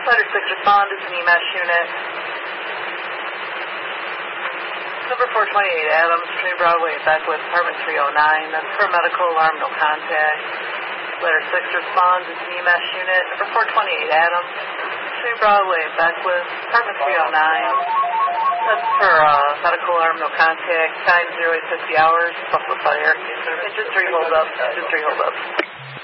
Letter 6 respond, it's an EMS unit. Number 428 Adams, Trinity Broadway, Beckwith, apartment 309. That's for medical alarm, no contact. Letter 6 responds, it's an EMS unit. Number 428 Adams, Trinity Broadway, Beckwith, apartment 309. That's for medical alarm, no contact. Time 0850 hours, Buffalo Fire. Just 3 hold up.